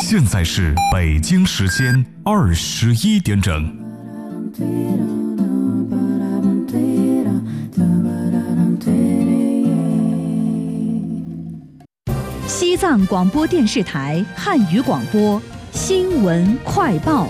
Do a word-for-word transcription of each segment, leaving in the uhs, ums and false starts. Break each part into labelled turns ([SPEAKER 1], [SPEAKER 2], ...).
[SPEAKER 1] 现在是北京时间二十一点整。
[SPEAKER 2] 西藏广播电视台汉语广播新闻快报。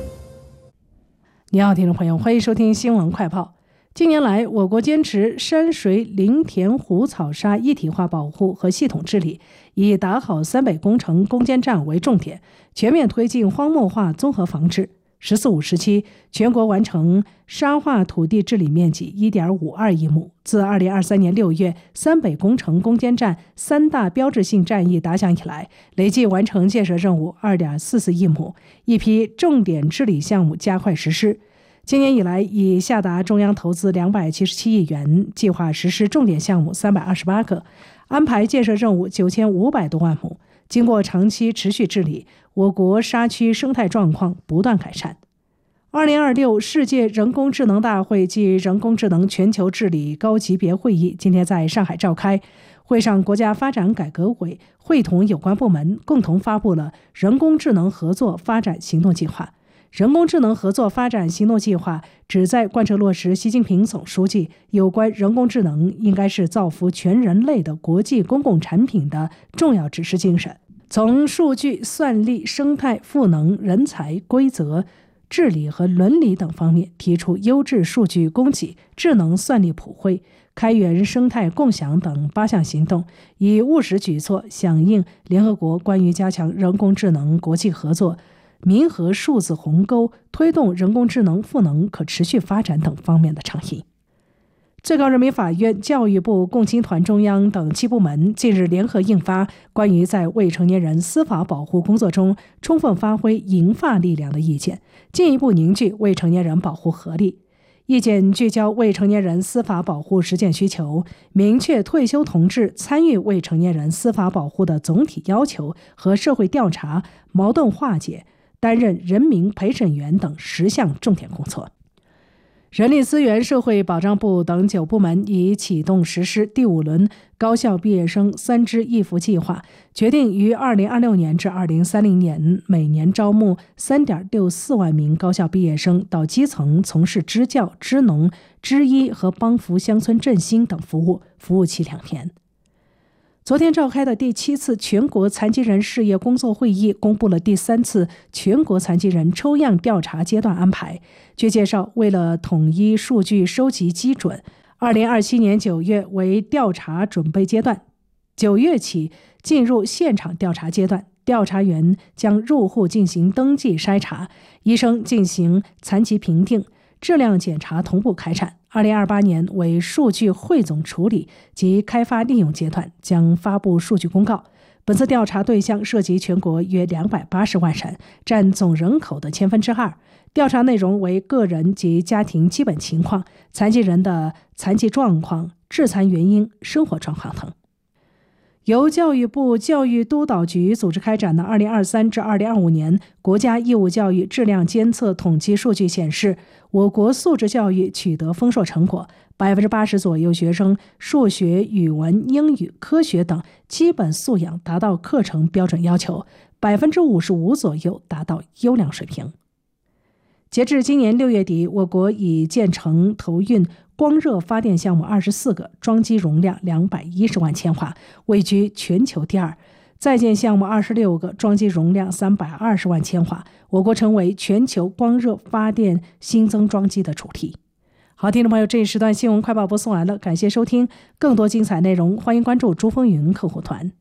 [SPEAKER 3] 你好，听众朋友，欢迎收听新闻快报。近年来，我国坚持山水林田湖草沙一体化保护和系统治理，以打好三北工程攻坚战为重点，全面推进荒漠化综合防治。十四五时期，全国完成沙化土地治理面积 一点五二亿亩。自二零二三年六月三北工程攻坚战三大标志性战役打响以来，累计完成建设任务 二点四四亿亩，一批重点治理项目加快实施。今年以来，已下达中央投资两百七十七亿元，计划实施重点项目三百二十八个，安排建设任务九千五百多万亩。经过长期持续治理，我国沙区生态状况不断改善。二零二六世界人工智能大会暨人工智能全球治理高级别会议今天在上海召开。会上，国家发展改革委会同有关部门共同发布了人工智能合作发展行动计划。人工智能合作发展行动计划旨在贯彻落实习近平总书记有关人工智能应该是造福全人类的国际公共产品的重要指示精神，从数据、算力、生态、赋能、人才、规则、治理和伦理等方面提出优质数据供给、智能算力普惠、开源生态共享等八项行动，以务实举措响应联合国关于加强人工智能国际合作、民和数字鸿沟、推动人工智能赋能可持续发展等方面的倡议。最高人民法院、教育部、共青团中央等七部门近日联合印发关于在未成年人司法保护工作中充分发挥银发力量的意见，进一步凝聚未成年人保护合力。意见聚焦未成年人司法保护实践需求，明确退休同志参与未成年人司法保护的总体要求和社会调查、矛盾化解、担任人民陪审员等十项重点工作。人力资源社会保障部等九部门已启动实施第五轮高校毕业生三支一扶计划，决定于二零二六年至二零三零年每年招募 三点六四万名高校毕业生到基层从事支教、支农、支医和帮扶乡村振兴等服务，服务期两年。昨天召开的第七次全国残疾人事业工作会议公布了第三次全国残疾人抽样调查阶段安排。据介绍，为了统一数据收集基准，二零二七年九月为调查准备阶段，九月起进入现场调查阶段，调查员将入户进行登记筛查，医生进行残疾评定，质量检查同步开展。二零二八年为数据汇总处理及开发利用阶段，将发布数据公告。本次调查对象涉及全国约两百八十万人，占总人口的千分之二。调查内容为个人及家庭基本情况、残疾人的残疾状况、致残原因、生活状况等。由教育部教育督导局组织开展的二零二三至二零二五年国家义务教育质量监测统计数据显示，我国素质教育取得丰硕成果， 百分之八十 左右学生数学、语文、英语、科学等基本素养达到课程标准要求， 百分之五十五 左右达到优良水平。截至今年六月底，我国已建成投运光热发电项目二十四个，装机容量两百一十万千瓦，位居全球第二。在建项目二十六个，装机容量三百二十万千瓦，我国成为全球光热发电新增装机的主力。好，听众朋友，这一时段新闻快报播送完了，感谢收听。更多精彩内容，欢迎关注珠风云客户团。